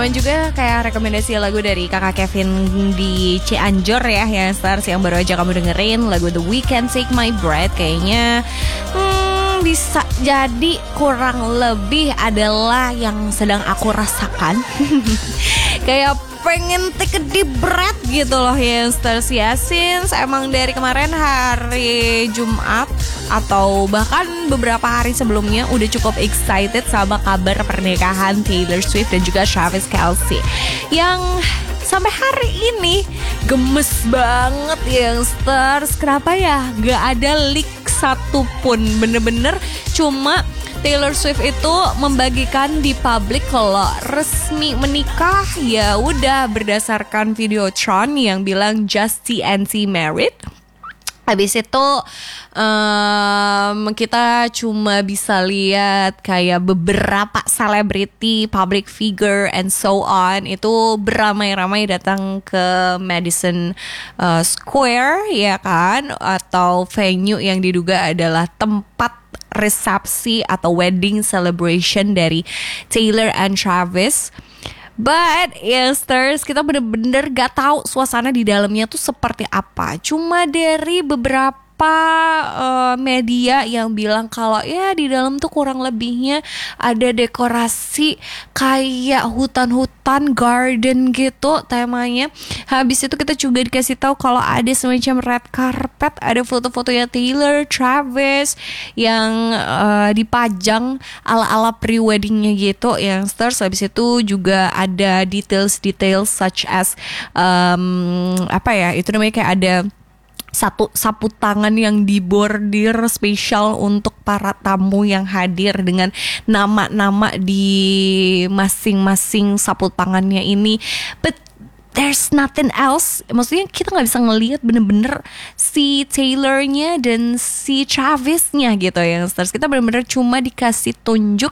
Sama juga kayak rekomendasi lagu dari kakak Kevin di Cianjur ya, Youngsters, yang baru aja kamu dengerin lagu The Weeknd Take My Breath. Kayaknya bisa jadi kurang lebih adalah yang sedang aku rasakan. Kayak pengen take a deep breath gitu loh, Youngsters ya. Since emang dari kemarin hari Jumat atau bahkan beberapa hari sebelumnya udah cukup excited sama kabar pernikahan Taylor Swift dan juga Travis Kelce, yang sampai hari ini gemes banget, Youngsters. Kenapa ya gak ada leak satupun, bener-bener cuma Taylor Swift itu membagikan di publik kalau resmi menikah ya udah berdasarkan Videotron yang bilang just TNT married. Habis itu kita cuma bisa lihat kayak beberapa selebriti, public figure and so on itu beramai-ramai datang ke Madison Square ya kan, atau venue yang diduga adalah tempat resepsi atau wedding celebration dari Taylor and Travis. But Youngsters, kita bener-bener gak tahu suasana di dalamnya tuh seperti apa. Cuma dari beberapa media yang bilang kalau ya di dalam tuh kurang lebihnya ada dekorasi kayak hutan-hutan, garden gitu temanya. Habis itu kita juga dikasih tahu kalau ada semacam red carpet, ada foto-fotonya Taylor, Travis yang dipajang ala-ala pre-weddingnya gitu, Youngsters. Habis itu juga ada details such as itu namanya kayak ada satu sapu tangan yang dibordir spesial untuk para tamu yang hadir dengan nama-nama di masing-masing sapu tangannya ini. But there's nothing else. Maksudnya kita gak bisa ngelihat bener-bener si Taylornya dan si Travisnya gitu ya. Kita bener-bener cuma dikasih tunjuk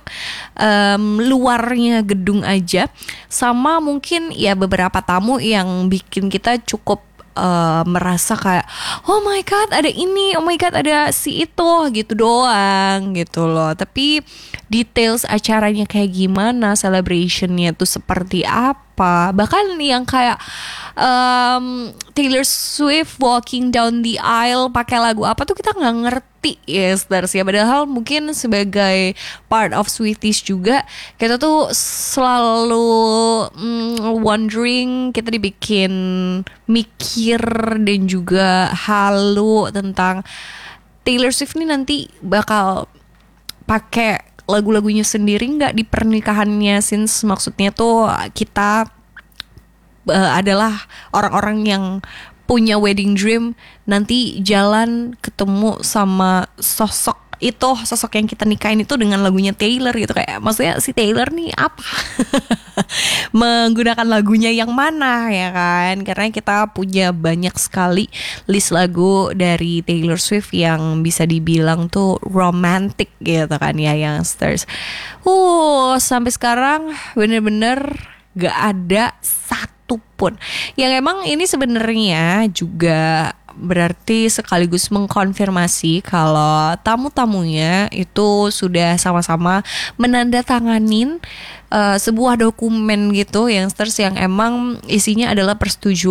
luarnya gedung aja. Sama mungkin ya beberapa tamu yang bikin kita cukup merasa kayak oh my god ada ini, oh my god ada si itu gitu doang gitu loh. Tapi details acaranya kayak gimana, celebrationnya tuh seperti apa, bahkan yang kayak Taylor Swift walking down the aisle pakai lagu apa tuh kita nggak ngerti ya, Stars ya. Padahal mungkin sebagai part of Swifties juga kita tuh selalu wondering, kita dibikin mikir dan juga halu tentang Taylor Swift ini nanti bakal pakai lagu-lagunya sendiri nggak di pernikahannya, since maksudnya tuh kita adalah orang-orang yang punya wedding dream, nanti jalan ketemu sama sosok yang kita nikahin itu dengan lagunya Taylor gitu. Kayak maksudnya si Taylor nih apa menggunakan lagunya yang mana ya kan, karena kita punya banyak sekali list lagu dari Taylor Swift yang bisa dibilang tuh romantic gitu kan ya, Youngsters. Sampai sekarang bener-bener gak ada satu pun yang emang ini sebenarnya juga berarti sekaligus mengkonfirmasi kalau tamu-tamunya itu sudah sama-sama menandatanganin sebuah dokumen gitu, Youngsters, yang emang isinya adalah persetujuan